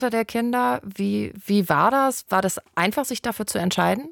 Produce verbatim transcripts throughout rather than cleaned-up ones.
der Kinder. Wie, wie war das? War das einfach, sich dafür zu entscheiden?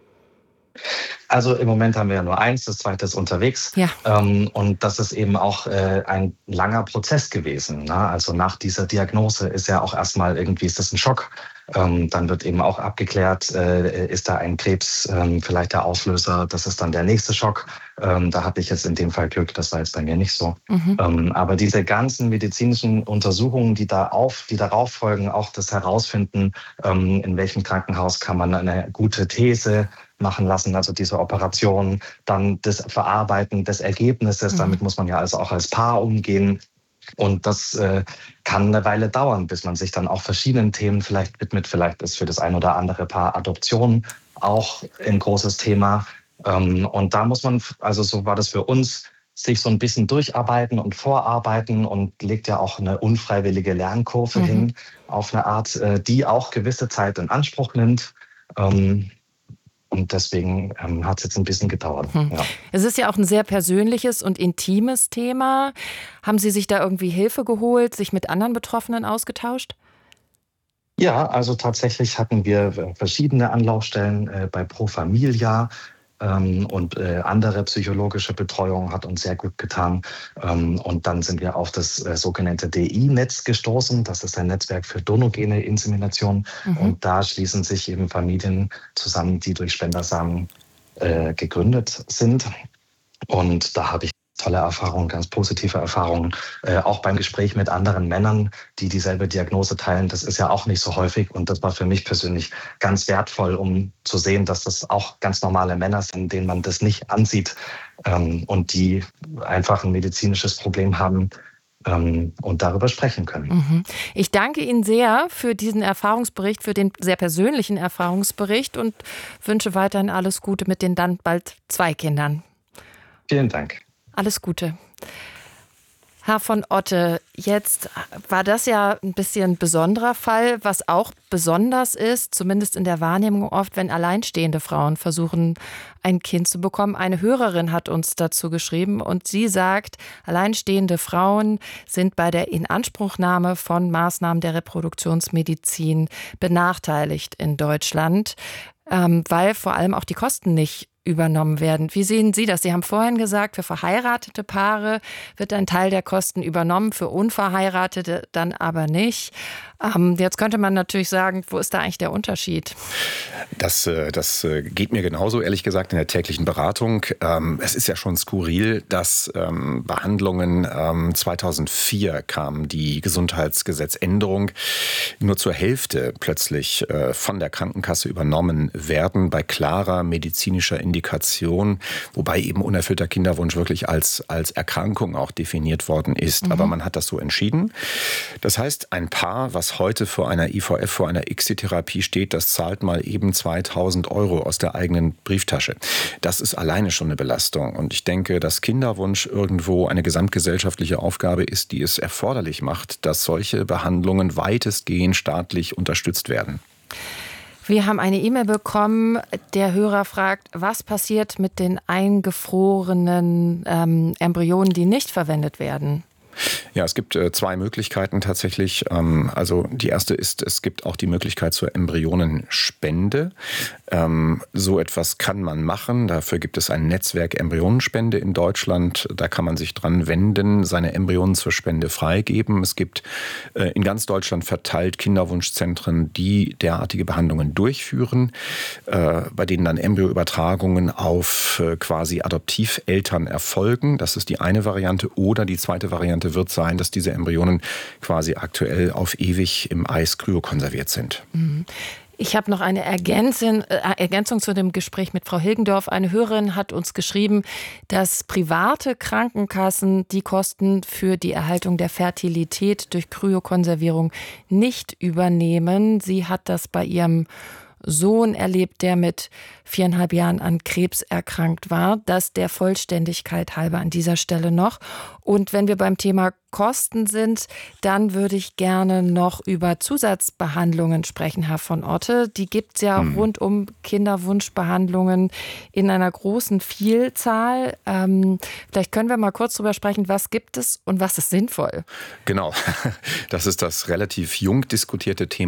Also im Moment haben wir ja nur eins, das zweite ist unterwegs. Ja. Ähm, und das ist eben auch äh, ein langer Prozess gewesen. Ne? Also nach dieser Diagnose ist ja auch erstmal irgendwie, ist das ein Schock. Ähm, dann wird eben auch abgeklärt, äh, ist da ein Krebs ähm, vielleicht der Auslöser. Das ist dann der nächste Schock. Ähm, da hatte ich jetzt in dem Fall Glück, das war jetzt bei mir nicht so. Mhm. Ähm, aber diese ganzen medizinischen Untersuchungen, die da auf, die darauf folgen, auch das Herausfinden, ähm, in welchem Krankenhaus kann man eine gute These machen lassen, also diese Operation, dann das Verarbeiten des Ergebnisses, Mhm. damit muss man ja also auch als Paar umgehen. Und das äh, kann eine Weile dauern, bis man sich dann auch verschiedenen Themen vielleicht widmet. Vielleicht ist für das ein oder andere Paar Adoption auch ein großes Thema. Ähm, und da muss man, also so war das für uns, sich so ein bisschen durcharbeiten und vorarbeiten und legt ja auch eine unfreiwillige Lernkurve Mhm. hin auf eine Art, äh, die auch gewisse Zeit in Anspruch nimmt. Ähm, und deswegen ähm, hat es jetzt ein bisschen gedauert. Hm. Ja. Es ist ja auch ein sehr persönliches und intimes Thema. Haben Sie sich da irgendwie Hilfe geholt, sich mit anderen Betroffenen ausgetauscht? Ja, also tatsächlich hatten wir äh, verschiedene Anlaufstellen äh, bei Pro Familia. Ähm, und äh, andere psychologische Betreuung hat uns sehr gut getan. Ähm, und dann sind wir auf das äh, sogenannte D I-Netz gestoßen. Das ist ein Netzwerk für donogene Insemination. Mhm. Und da schließen sich eben Familien zusammen, die durch Spendersamen äh, gegründet sind. Und da habe ich tolle Erfahrungen, ganz positive Erfahrungen, äh, auch beim Gespräch mit anderen Männern, die dieselbe Diagnose teilen. Das ist ja auch nicht so häufig und das war für mich persönlich ganz wertvoll, um zu sehen, dass das auch ganz normale Männer sind, denen man das nicht ansieht ähm, und die einfach ein medizinisches Problem haben ähm, und darüber sprechen können. Mhm. Ich danke Ihnen sehr für diesen Erfahrungsbericht, für den sehr persönlichen Erfahrungsbericht und wünsche weiterhin alles Gute mit den dann bald zwei Kindern. Vielen Dank. Alles Gute. Herr von Otte, jetzt war das ja ein bisschen ein besonderer Fall, was auch besonders ist, zumindest in der Wahrnehmung oft, wenn alleinstehende Frauen versuchen, ein Kind zu bekommen. Eine Hörerin hat uns dazu geschrieben und sie sagt, alleinstehende Frauen sind bei der Inanspruchnahme von Maßnahmen der Reproduktionsmedizin benachteiligt in Deutschland, ähm, weil vor allem auch die Kosten nicht übernommen werden. Wie sehen Sie das? Sie haben vorhin gesagt, für verheiratete Paare wird ein Teil der Kosten übernommen, für Unverheiratete dann aber nicht. Ähm, jetzt könnte man natürlich sagen, wo ist da eigentlich der Unterschied? Das, das geht mir genauso, ehrlich gesagt, in der täglichen Beratung. Es ist ja schon skurril, dass Behandlungen, zweitausendvier kam die Gesundheitsgesetzänderung, nur zur Hälfte plötzlich von der Krankenkasse übernommen werden, bei klarer medizinischer Indikation, wobei eben unerfüllter Kinderwunsch wirklich als, als Erkrankung auch definiert worden ist. Mhm. Aber man hat das so entschieden. Das heißt, ein Paar, was heute vor einer I V F, vor einer I C S-I-Therapie steht, das zahlt mal eben zweitausend Euro aus der eigenen Brieftasche. Das ist alleine schon eine Belastung. Und ich denke, dass Kinderwunsch irgendwo eine gesamtgesellschaftliche Aufgabe ist, die es erforderlich macht, dass solche Behandlungen weitestgehend staatlich unterstützt werden. Wir haben eine E-Mail bekommen, der Hörer fragt, was passiert mit den eingefrorenen ähm, Embryonen, die nicht verwendet werden? Ja, es gibt äh, zwei Möglichkeiten tatsächlich. Ähm, also die erste ist, es gibt auch die Möglichkeit zur Embryonenspende. Ähm, so etwas kann man machen. Dafür gibt es ein Netzwerk Embryonenspende in Deutschland. Da kann man sich dran wenden, seine Embryonen zur Spende freigeben. Es gibt äh, in ganz Deutschland verteilt Kinderwunschzentren, die derartige Behandlungen durchführen, äh, bei denen dann Embryoübertragungen auf äh, quasi Adoptiveltern erfolgen. Das ist die eine Variante. Oder die zweite Variante wird sein, dass diese Embryonen quasi aktuell auf ewig im Eis kryokonserviert sind. Ich habe noch eine Ergänzung, äh, Ergänzung zu dem Gespräch mit Frau Hilgendorf. Eine Hörerin hat uns geschrieben, dass private Krankenkassen die Kosten für die Erhaltung der Fertilität durch Kryokonservierung nicht übernehmen. Sie hat das bei ihrem Sohn erlebt, der mit viereinhalb Jahren an Krebs erkrankt war. Das der Vollständigkeit halber an dieser Stelle noch. Und wenn wir beim Thema Kosten sind, dann würde ich gerne noch über Zusatzbehandlungen sprechen, Herr von Otte. Die gibt es ja mhm. rund um Kinderwunschbehandlungen in einer großen Vielzahl. Ähm, vielleicht können wir mal kurz drüber sprechen, was gibt es und was ist sinnvoll? Genau, das ist das relativ jung diskutierte Thema